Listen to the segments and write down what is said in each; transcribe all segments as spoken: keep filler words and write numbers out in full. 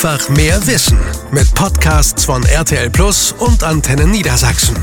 Einfach mehr Wissen mit Podcasts von R T L Plus und Antenne Niedersachsen.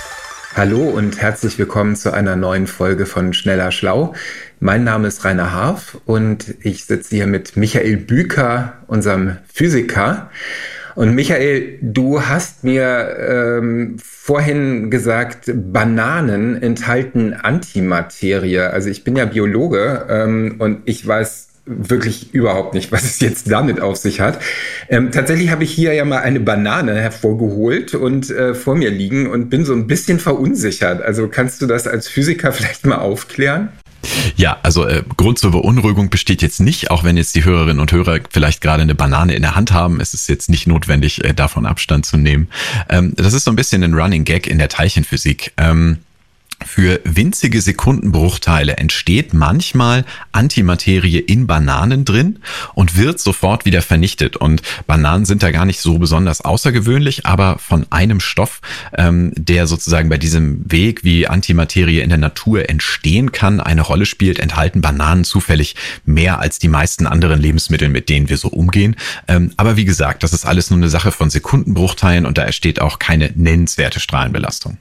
Hallo und herzlich willkommen zu einer neuen Folge von Schneller Schlau. Mein Name ist Rainer Harf und ich sitze hier mit Michael Büker, unserem Physiker. Und Michael, du hast mir ähm, vorhin gesagt, Bananen enthalten Antimaterie. Also ich bin ja Biologe ähm, und ich weiß wirklich überhaupt nicht, was es jetzt damit auf sich hat. Ähm, tatsächlich habe ich hier ja mal eine Banane hervorgeholt und äh, vor mir liegen und bin so ein bisschen verunsichert. Also kannst du das als Physiker vielleicht mal aufklären? Ja, also äh, Grund zur Beunruhigung besteht jetzt nicht, auch wenn jetzt die Hörerinnen und Hörer vielleicht gerade eine Banane in der Hand haben. Es ist jetzt nicht notwendig, äh, davon Abstand zu nehmen. Ähm, das ist so ein bisschen ein Running Gag in der Teilchenphysik. Ähm, Für winzige Sekundenbruchteile entsteht manchmal Antimaterie in Bananen drin und wird sofort wieder vernichtet. Und Bananen sind da gar nicht so besonders außergewöhnlich, aber von einem Stoff, ähm, der sozusagen bei diesem Weg, wie Antimaterie in der Natur entstehen kann, eine Rolle spielt, enthalten Bananen zufällig mehr als die meisten anderen Lebensmittel, mit denen wir so umgehen. Ähm, aber wie gesagt, das ist alles nur eine Sache von Sekundenbruchteilen und da entsteht auch keine nennenswerte Strahlenbelastung.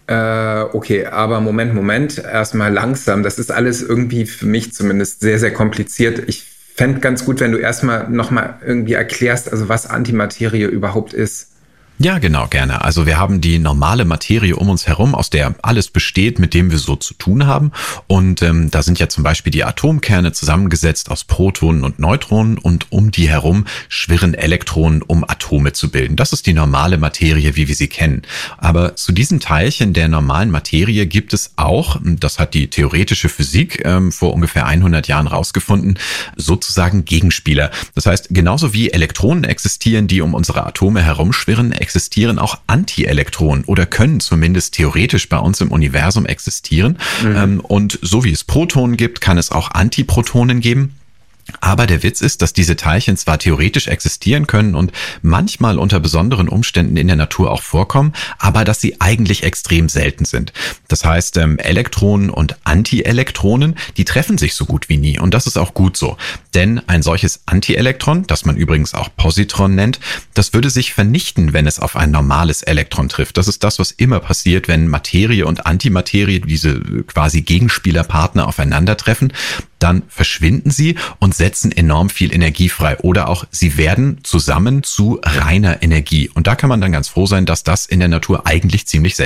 Äh, okay, aber Moment, Moment, erstmal langsam. Das ist alles irgendwie für mich zumindest sehr, sehr kompliziert. Ich fände ganz gut, wenn du erstmal nochmal irgendwie erklärst, also was Antimaterie überhaupt ist. Ja, genau, gerne. Also wir haben die normale Materie um uns herum, aus der alles besteht, mit dem wir so zu tun haben. Und ähm, da sind ja zum Beispiel die Atomkerne zusammengesetzt aus Protonen und Neutronen und um die herum schwirren Elektronen, um Atome zu bilden. Das ist die normale Materie, wie wir sie kennen. Aber zu diesen Teilchen der normalen Materie gibt es auch, das hat die theoretische Physik ähm, vor ungefähr hundert Jahren rausgefunden, sozusagen Gegenspieler. Das heißt, genauso wie Elektronen existieren, die um unsere Atome herumschwirren, existieren auch Antielektronen oder können zumindest theoretisch bei uns im Universum existieren. Mhm. Und so wie es Protonen gibt, kann es auch Antiprotonen geben. Aber der Witz ist, dass diese Teilchen zwar theoretisch existieren können und manchmal unter besonderen Umständen in der Natur auch vorkommen, aber dass sie eigentlich extrem selten sind. Das heißt, ähm, Elektronen und Antielektronen, die treffen sich so gut wie nie und das ist auch gut so. Denn ein solches Antielektron, das man übrigens auch Positron nennt, das würde sich vernichten, wenn es auf ein normales Elektron trifft. Das ist das, was immer passiert, wenn Materie und Antimaterie, diese quasi Gegenspielerpartner, aufeinandertreffen. Dann verschwinden sie und setzen enorm viel Energie frei. Oder auch sie werden zusammen zu reiner Energie. Und da kann man dann ganz froh sein, dass das in der Natur eigentlich ziemlich selten ist.